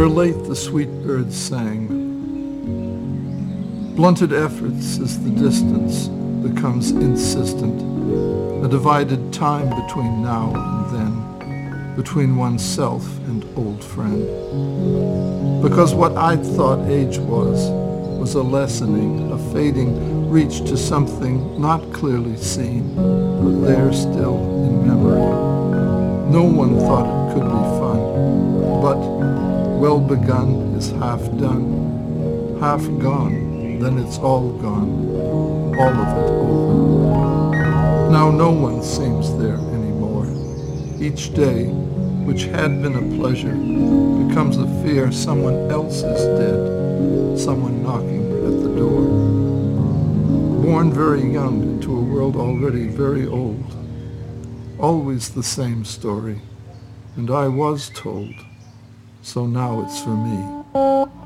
where late the sweet birds sang. Blunted efforts as the distance becomes insistent, a divided time between now and then, between oneself and old friend. Because what I'd thought age was a lessening, a fading reach to something not clearly seen, but there still in memory. No one thought it could be fun, but well begun is half done, half gone, then it's all gone, all of it over. Now no one seems there anymore. Each day, which had been a pleasure, becomes a fear someone else is dead, someone knocking at the door. Born very young into a world already very old. Always the same story, and I was told, so now it's for me.